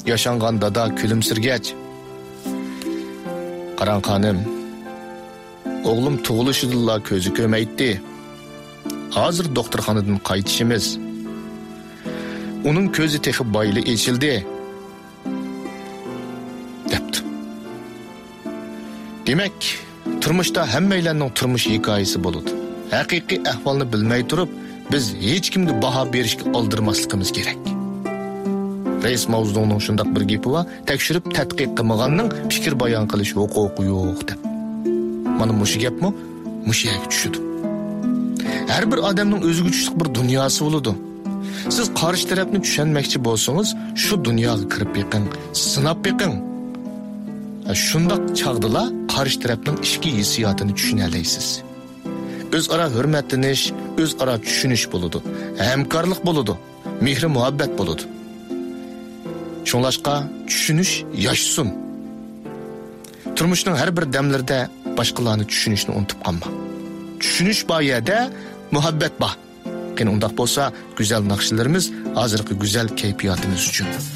yaşanganda da külümsürgeç. Qaran xanım, oğlum tug'ilishidilla ko'zi ko'maydi. Hozir doktorxonadan qaytishimiz. Uning ko'zi texi bayli echildi. Debdi. Demak, turmushda hammalarning turmush hikoyasi bo'ladi. Haqiqiy ahvolni bilmay turib, biz hech kimga baho berishga oldirmasligimiz kerak. Reis mavzuning shundoq bir gapi va tekshirib tadqiq qilmaganning fikr bayon qilish huquqi yo'q deb. Mana mushi gapmi? Mushiga tushdi. Har bir odamning o'ziga tushliq bir dunyosi bo'ladi. Siz qarshi tarafni tushunmoqchi bo'lsangiz, shu dunyoga kirib yiqing, sinab yiqing. Shundoq chaqdila qarshi tarafning ichki hissiyotini tushuna olasiz. O'zaro hurmatlanish, o'zaro tushunish bo'ladi. Hamkorlik bo'ladi, mehr muhabbat bo'ladi. Shunlashqa tushunish yashsin. Turmushning har bir damlarida boshqalarni tushunishni unutib qolma. Tushunish boyada muhabbat bor. Qani undaq bo'lsa, go'zal naqshlarimiz hozirgi go'zal kayfiyatimiz uchun